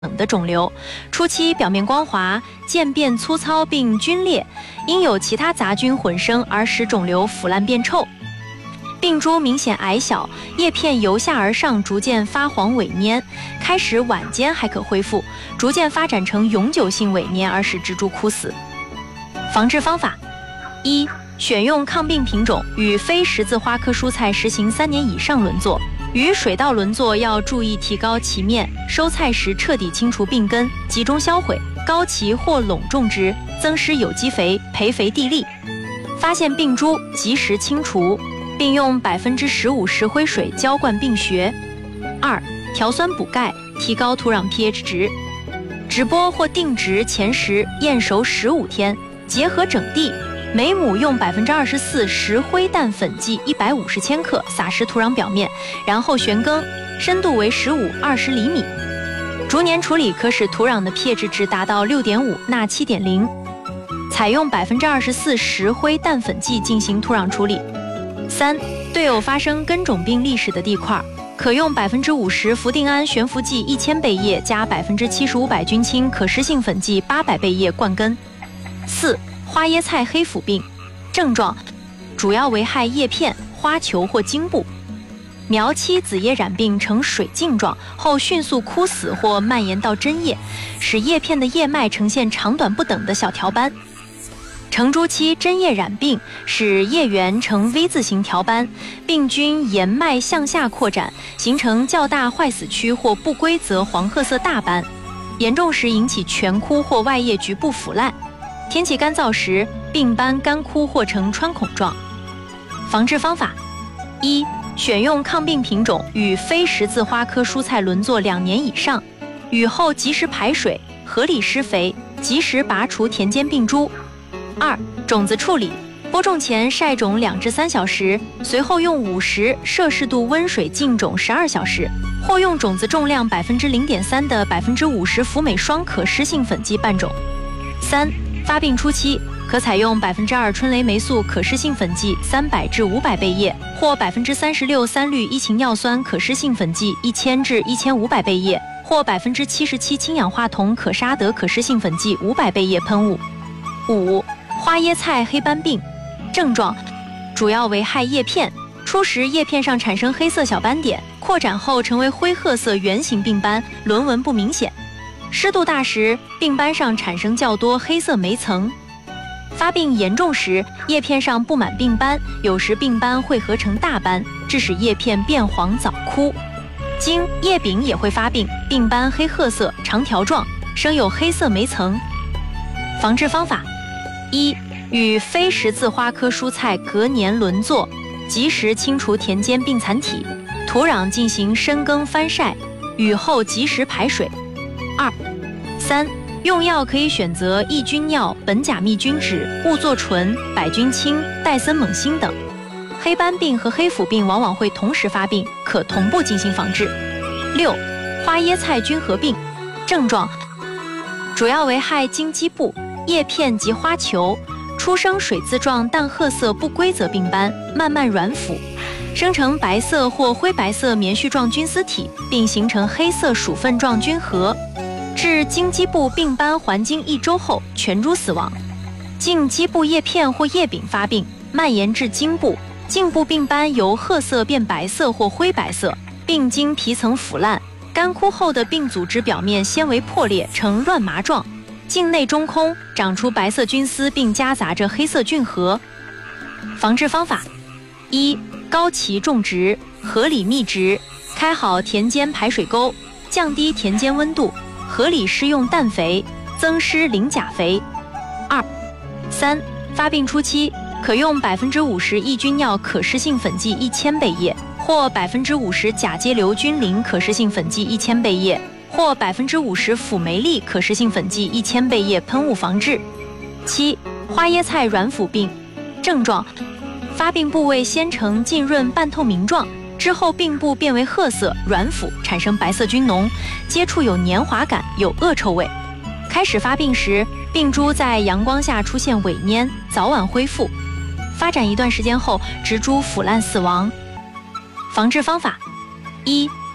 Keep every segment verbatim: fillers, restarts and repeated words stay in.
等的肿瘤，初期表面光滑，渐变粗糙并皲裂，因有其他杂菌混生而使肿瘤腐烂变臭。病株明显矮小，叶片由下而上逐渐发黄萎蔫，开始晚间还可恢复，逐渐发展成永久性萎蔫而使植株枯死。防治方法：一、选用抗病品种，与非十字花科蔬菜实行三年以上轮作。与水稻轮作要注意提高其面，收菜时彻底清除病根，集中销毁，高畦或垄种植，增施有机肥，培肥地力。发现病株，及时清除，并用百分之十五石灰水浇灌病穴。二、调酸补钙，提高土壤 pH 值。直播或定植前时验熟十五天，结合整地。每亩用百分之二十四石灰氮粉剂一百五十千克撒施土壤表面，然后旋耕，深度为十五二十厘米。逐年处理可使土壤的 pH 值达到六点五钠七点零。采用百分之二十四石灰氮粉剂进行土壤处理。三、对有发生根种病历史的地块，可用百分之五十氟定胺悬浮剂一千倍液加百分之七十五百菌清可施性粉剂八百倍液灌根。四、花椰菜黑腐病症状主要危害叶片、花球或茎部。苗期子叶染病呈水浸状后迅速枯死或蔓延到针叶，使叶片的叶脉呈现长短不等的小条斑。成株期针叶染病使叶缘呈 V 字形条斑，病菌沿脉向下扩展，形成较大坏死区或不规则黄褐色大斑，严重时引起全枯或外叶局部腐烂。天气干燥时，病斑干枯或呈穿孔状。防治方法：一、选用抗病品种，与非十字花科蔬菜轮作两年以上，雨后及时排水，合理施肥，及时拔除田间病株。二、种子处理，播种前晒种两至三小时，随后用五十摄氏度温水浸种十二小时，或用种子重量百分之零点三的百分之五十氟镁双可施性粉剂拌种。三、发病初期，可采用百分之二春雷霉素可施性粉剂三百至五百倍液，或百分之三十六三氯一嗪尿酸可施性粉剂一千至一千五百倍液，或百分之七十七氢氧化铜可沙德可施性粉剂五百倍液喷雾。五、花椰菜黑斑病症状主要危害叶片，初时叶片上产生黑色小斑点，扩展后成为灰褐色圆形病斑，轮纹不明显。湿度大时，病斑上产生较多黑色霉层。发病严重时，叶片上布满病斑，有时病斑会合成大斑，致使叶片变黄早枯。经叶柄也会发病，病斑黑褐色，长条状，生有黑色霉层。防治方法：一、与非十字花科蔬菜隔年轮作，及时清除田间病残体，土壤进行深耕翻晒，雨后及时排水。二、三、用药可以选择抑菌药、苯甲蜜菌酯、兀唑醇、百菌清、戴森锰锌等。黑斑病和黑腐病往往会同时发病，可同步进行防治。六、花椰菜菌合并症状主要危害茎基部、叶片及花球，出生水渍状淡褐色不规则病斑，慢慢软腐，生成白色或灰白色棉絮状菌丝体，并形成黑色薯粉状菌核，至茎基部病斑还经一周后全株死亡。茎基部叶片或叶柄发病，蔓延至茎部，茎部病斑由褐色变白色或灰白色，病茎皮层腐烂，干枯后的病组织表面纤维破裂呈乱麻状，茎内中空，长出白色菌丝，并夹杂着黑色菌核。防治方法：一、高畦种植，合理密植，开好田间排水沟，降低田间温度，合理施用氮肥，增施磷钾肥。二、三、发病初期，可用百分之五十抑菌药可施性粉剂一千倍液，或百分之五十甲基硫菌磷可施性粉剂一千倍液，或百分之五十辅酶利可施性粉剂一千倍液喷雾防治。七、花椰菜软腐病症状发病部位先呈浸润半透明状，之后病部变为褐色软腐，产生白色菌脓，接触有黏滑感，有恶臭味。开始发病时，病株在阳光下出现萎蔫，早晚恢复。发展一段时间后，植株腐烂死亡。防治方法：一、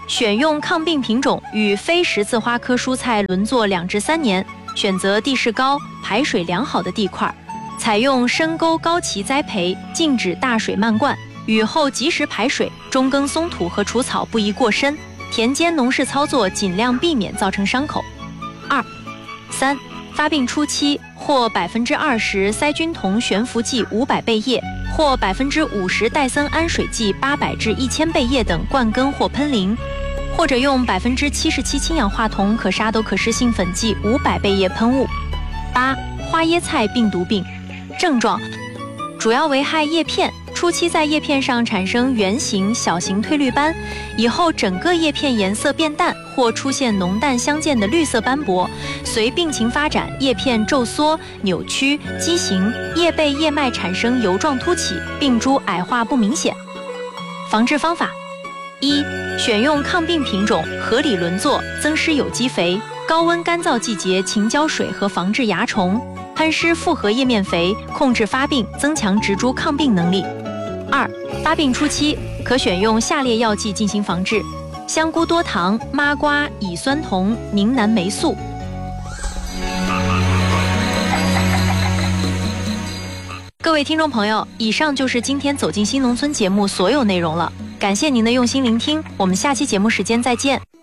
选用抗病品种与非十字花科蔬菜轮作两至三年，选择地势高、排水良好的地块，采用深沟高畦栽培，禁止大水漫灌，雨后及时排水，中耕松土和除草不宜过深，田间农事操作尽量避免造成伤口。二、三。发病初期，或百分之二十塞菌酮悬浮剂五百倍液，或百分之五十戴森氨水剂八百至一千倍液等灌根或喷淋，或者用百分之七十七氢氧化铜可杀斗可施性粉剂五百倍液喷雾。八、花椰菜病毒病症状主要危害叶片，初期在叶片上产生圆形、小型褪绿斑，以后整个叶片颜色变淡或出现浓淡相间的绿色斑驳，随病情发展，叶片皱缩、扭曲、畸形，叶背叶脉产生油状凸起，病株矮化不明显。防治方法：一、选用抗病品种，合理轮作，增施有机肥，高温干燥季节勤浇水和防治蚜虫，喷施复合叶面肥，控制发病，增强植株抗病能力。二、发病初期可选用下列药剂进行防治：香菇多糖、麻瓜、乙酸酮、宁南霉素。各位听众朋友，以上就是今天走进新农村节目所有内容了，感谢您的用心聆听，我们下期节目时间再见。